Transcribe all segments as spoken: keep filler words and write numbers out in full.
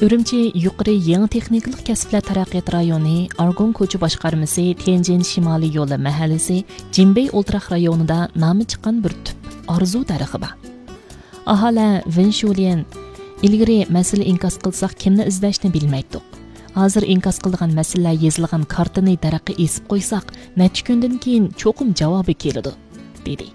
Үрümчи yuqori yangi texniklik kasblar taraqqiyot rayoni Argon ko'cha boshqarmasi Tianjin Shimoliy yo'li mahallasi Jinbei o'ltiraq rayonida nomi chiqqan bir tub orzu daraxti bor. Aholi Vinshulian ilgari masala inkos qilsak kimni izlashni bilmaydik. Hozir inkos qilgan masalalar yozilgan kartani daraxtga esib qo'ysak, necha kundan keyin cho'qim javobi keladi, dedi.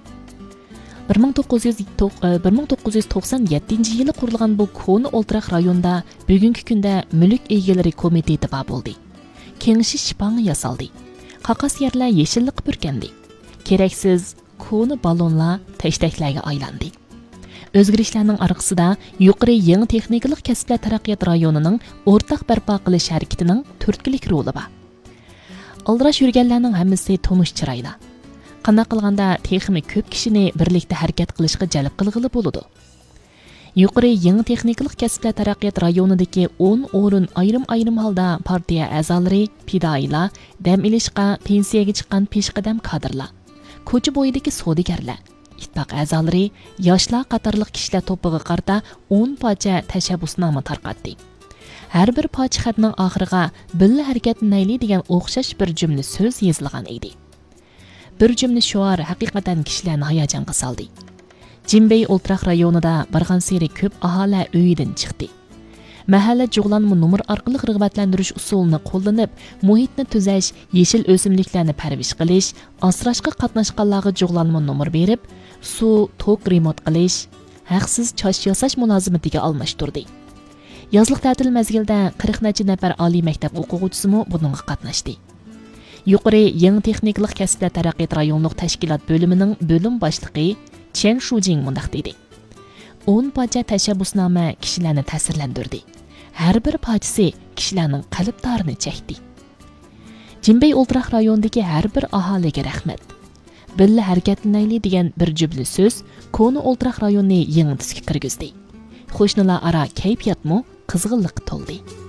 bir ming to'qqiz yuz to'qson yettinchi yili qurilgan bu koni o'ltiraq rayonda bugungi kunda mulk egalari komiteti bor bo'ldi. Kengashish shipangi yasaldi. Qaqas yerlar yeshillik purkandi. Keraksiz koni balonlar tashtaklarga aylandi. O'zgarishlarning orqasida yuqori yangi texnikalik kasblar taraqqiyot rayonining o'rtaq barpo qilish harakatining turtkilik roli bor. Aldirash yurganlarning hammasi tonish chiroyli. Qanday qilganda texnik ko'p kishini birlikda harakat qilishga jalb qilg'ili bo'ladi. Yuqori yangi texnikalik kasblar taraqqiyot rayonidagi o'n o'rin ayrim-ayrim holda partiya a'zolari, fidoyilar, dam ilishga, pensiyaga chiqqan peshqadam kadrlar, ko'cha bo'yidagi savdogarlar, ittifoq a'zolari, yoshlar qatorliq kishilar to'piga qarata o'n parcha tashabbusnoma tarqatdi. Har bir parcha xatning oxiriga "Billa harakatlanayli" degan o'xshash bir jumla so'z yozilgan edi. Bir jumla shuar haqiqatan kishilarni hayajonga soldi. Jinbei o'ltiraq rayonida bargan seri ko'p aholi uyidan chiqdi. Mahalla jug'lanma nomer orqali rag'batlantirish usulini qo'llanib, muhitni tuzash, yeshil o'simliklarni parvish qilish, asrashga qatnashganlarga jug'lanma nomer berib, suv, tok remont qilish, haqsiz chosh yasash mulozimatiga almashtirdi. Yozliq ta'til mezgilida qirq necha nafar oliy maktab o'quvchisi mo buningga qatnashdi. Yuqori yangi texniklik kasblar taraqqiyot rayonlik tashkilot bo'limining bo'lim boshlig'i Chen Shujing mundaq dedi. o'n parcha tashabbusnoma kishilarni ta'sirlantirdi. Har bir parchasi kishilarning qalblarini chekdi. Jinbei o'ltiraq rayonidagi har bir aholiga rahmat. Billa harakatlanayli degan bir jumla so'z koni o'ltiraq rayonni yangi tusga kirgizdi. Qo'shnilar aro kayfiyatmi qizg'inlik to'ldi.